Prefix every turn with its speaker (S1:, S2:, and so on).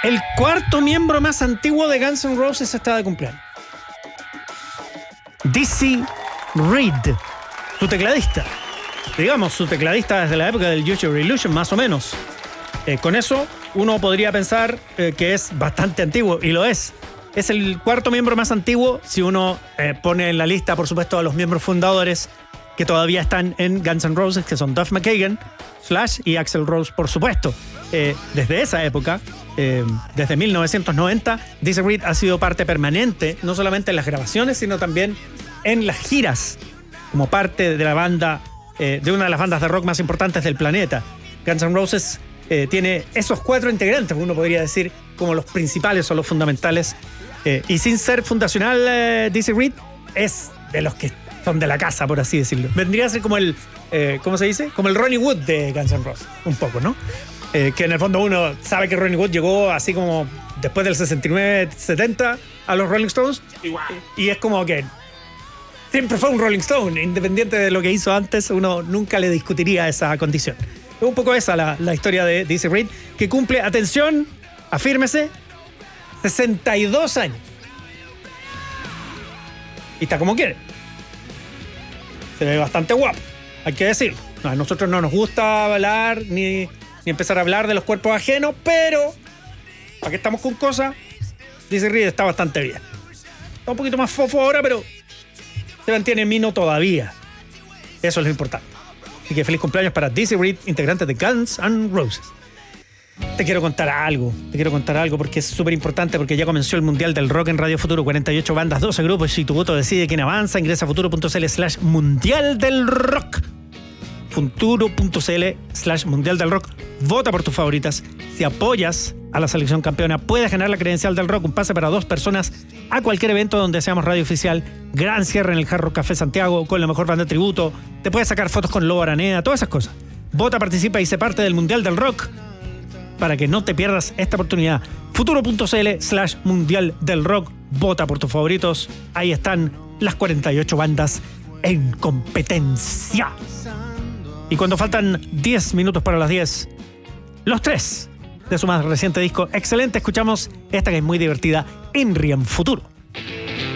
S1: El cuarto miembro más antiguo de Guns N' Roses está de cumpleaños. Dizzy Reed, su tecladista. Digamos, su tecladista desde la época del Use Your Illusion, más o menos. Con eso, uno podría pensar que es bastante antiguo, y lo es. Es el cuarto miembro más antiguo si uno pone en la lista, por supuesto, a los miembros fundadores que todavía están en Guns N' Roses, que son Duff McKagan, Slash y Axl Rose, por supuesto. Desde esa época, desde 1990, Dizzy Reed ha sido parte permanente, no solamente en las grabaciones, sino también en las giras, como parte de la banda, de una de las bandas de rock más importantes del planeta. Guns N' Roses tiene esos 4 integrantes, uno podría decir, como los principales o los fundamentales. Y sin ser fundacional, Dizzy Reed es de los que son de la casa, por así decirlo. Vendría a ser como el, ¿cómo se dice? Como el Ronnie Wood de Guns N' Roses, un poco, ¿no? Que en el fondo uno sabe que Ronnie Wood llegó así como después del 69-70 a los Rolling Stones. Y es como que siempre fue un Rolling Stone, independiente de lo que hizo antes, uno nunca le discutiría esa condición. Es un poco esa la historia de Dizzy Reed, que cumple, atención, afírmese, 62 años. Y está como quiere. Se ve bastante guapo, hay que decirlo. A nosotros no nos gusta hablar ni empezar a hablar de los cuerpos ajenos, pero ¿para qué estamos con cosas? Dizzy Reed está bastante bien. Está un poquito más fofo ahora, pero se mantiene mino todavía. Eso es lo importante. Así que feliz cumpleaños para Dizzy Reed, integrante de Guns N' Roses. Te quiero contar algo porque es súper importante, porque ya comenzó el Mundial del Rock en Radio Futuro. 48 bandas, 12 grupos, y tu voto decide quién avanza. Ingresa a futuro.cl/Mundial del Rock. Futuro.cl/Mundial del Rock. Vota por tus favoritas. Si apoyas a la selección campeona, puedes ganar la credencial del rock, un pase para 2 personas a cualquier evento donde seamos radio oficial. Gran cierre en el Hard Rock Café Santiago con la mejor banda de tributo. Te puedes sacar fotos con Lobo Araneda, todas esas cosas. Vota, participa y sé parte del Mundial del Rock para que no te pierdas esta oportunidad. Futuro.cl/Mundial del Rock. Vota por tus favoritos. Ahí están las 48 bandas en competencia. Y cuando faltan 10 minutos para las 10, los 3 de su más reciente disco, excelente, escuchamos esta que es muy divertida, INRI en Futuro.